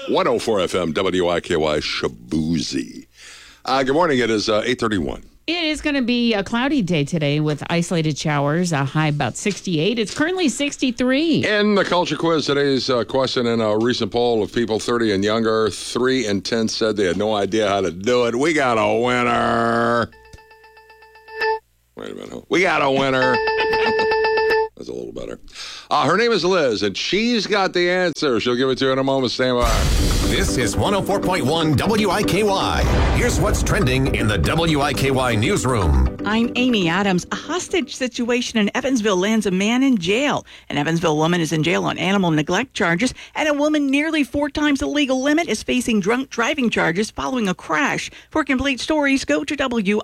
104 FM, WIKY, Shaboozey. Good morning. It is 8:31. It is going to be a cloudy day today with isolated showers, a high about 68. It's currently 63. In the culture quiz, today's question in a recent poll of people 30 and younger, 3 in 10 said they had no idea how to do it. We got a winner. Wait a minute. We got a winner. That's a little better. Her name is Liz, and she's got the answer. She'll give it to you in a moment. Stand by. This is 104.1 WIKY. Here's what's trending in the WIKY newsroom. I'm Amy Adams. A hostage situation in Evansville lands a man in jail. An Evansville woman is in jail on animal neglect charges, and a woman nearly 4 times the legal limit is facing drunk driving charges following a crash. For complete stories, go to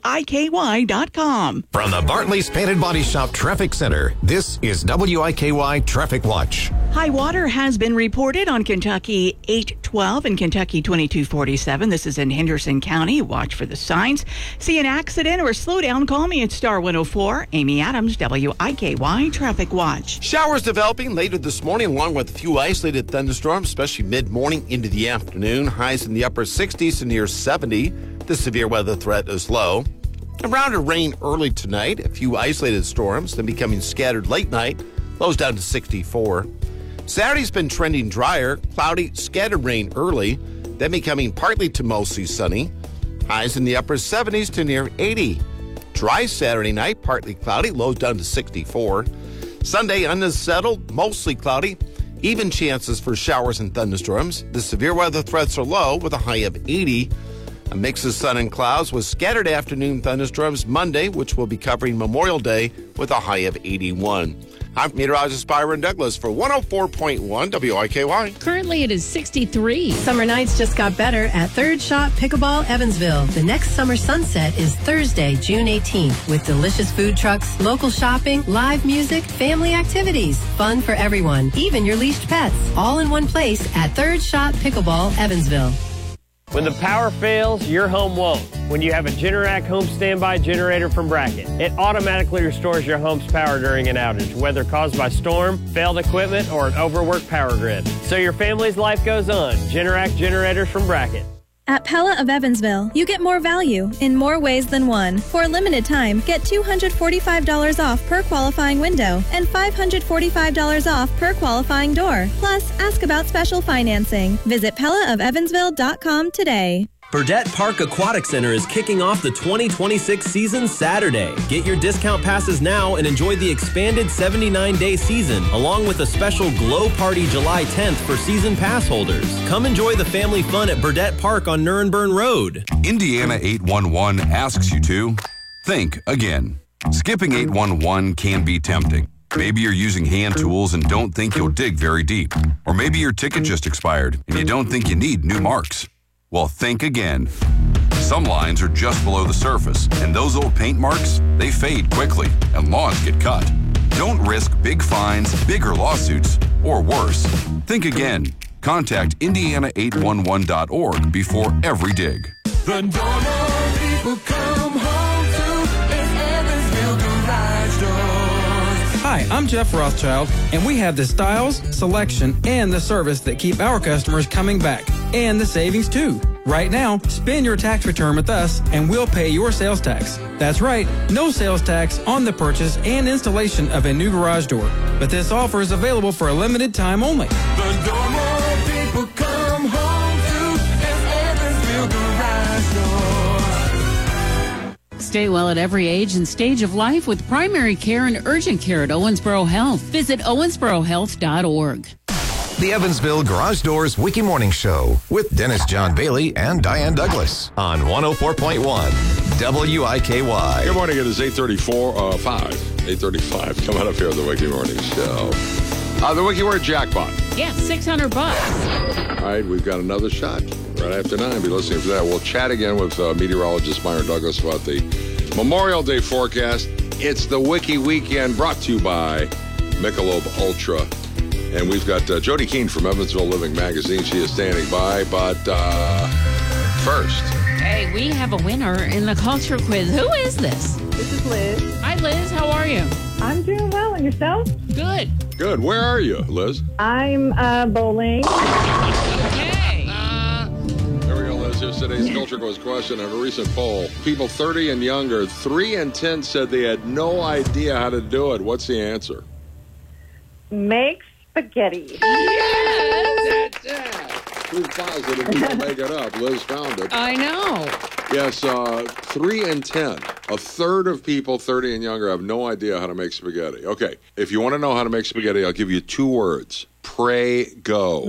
WIKY.com. From the Bartley's Painted Body Shop Traffic Center, this is WIKY Traffic Watch. High water has been reported on Kentucky 812 and Kentucky 2247. This is in Henderson County. Watch for the signs. See an accident or slow down, call me at Star 104. Amy Adams, WIKY Traffic Watch. Showers developing later this morning, along with a few isolated thunderstorms, especially mid-morning into the afternoon. Highs in the upper 60s to near 70. The severe weather threat is low. Around of rain early tonight. A few isolated storms, then becoming scattered late night. Lows down to 64. Saturday's been trending drier, cloudy, scattered rain early, then becoming partly to mostly sunny. Highs in the upper 70s to near 80. Dry Saturday night, partly cloudy, lows down to 64. Sunday unsettled, mostly cloudy, even chances for showers and thunderstorms. The severe weather threats are low with a high of 80. A mix of sun and clouds with scattered afternoon thunderstorms Monday, which will be covering Memorial Day with a high of 81. I'm meteorologist Byron Douglas for 104.1 WIKY. Currently, it is 63. Summer nights just got better at Third Shot Pickleball Evansville. The next summer sunset is Thursday, June 18th, with delicious food trucks, local shopping, live music, family activities, fun for everyone, even your leashed pets, all in one place at Third Shot Pickleball Evansville. When the power fails, your home won't. When you have a Generac home standby generator from Bracket, it automatically restores your home's power during an outage, whether caused by storm, failed equipment, or an overworked power grid. So your family's life goes on. Generac generators from Bracket. At Pella of Evansville, you get more value in more ways than one. For a limited time, get $245 off per qualifying window and $545 off per qualifying door. Plus, ask about special financing. Visit PellaofEvansville.com today. Burdett Park Aquatic Center is kicking off the 2026 season Saturday. Get your discount passes now and enjoy the expanded 79-day season, along with a special Glow Party July 10th for season pass holders. Come enjoy the family fun at Burdett Park on Nuremberg Road. Indiana 811 asks you to think again. Skipping 811 can be tempting. Maybe you're using hand tools and don't think you'll dig very deep. Or maybe your ticket just expired and you don't think you need new marks. Well, think again. Some lines are just below the surface, and those old paint marks, they fade quickly, and lawns get cut. Don't risk big fines, bigger lawsuits, or worse. Think again. Contact Indiana811.org before every dig. The normal people come home to is Evansville Garage Doors. Hi, I'm Jeff Rothschild, and we have the styles, selection, and the service that keep our customers coming back, and the savings too. Right now, spend your tax return with us, and we'll pay your sales tax. That's right, no sales tax on the purchase and installation of a new garage door. But this offer is available for a limited time only. The normal people come home to is Evansville Garage Doors. Stay well at every age and stage of life with primary care and urgent care at Owensboro Health. Visit owensborohealth.org. The Evansville Garage Doors Wiki Morning Show with Dennis John Bailey and Diane Douglas on 104.1 WIKY. Good morning. It is 8:35. Coming up here on the Wiki Morning Show. The Wiki Word Jackpot. Yes, $600. All right, we've got another shot right after 9. Be listening for that. We'll chat again with meteorologist Myron Douglas about the Memorial Day forecast. It's the Wiki Weekend brought to you by Michelob Ultra. And we've got Jody Keene from Evansville Living Magazine. She is standing by. But first. Hey, we have a winner in the culture quiz. Who is this? This is Liz. Hi, Liz. How are you? I'm doing well. And yourself? Good. Good. Where are you, Liz? I'm bowling. Okay. Here's today's Culture Quiz question. In a recent poll, people 30 and younger, 3 in 10 said they had no idea how to do it. What's the answer? Make spaghetti. Yes! That's it. Proof positive. You don't make it up. Liz found it. I know. Yes, 3 in 10. A third of people 30 and younger have no idea how to make spaghetti. Okay, if you want to know how to make spaghetti, I'll give you 2 words. Pray, go.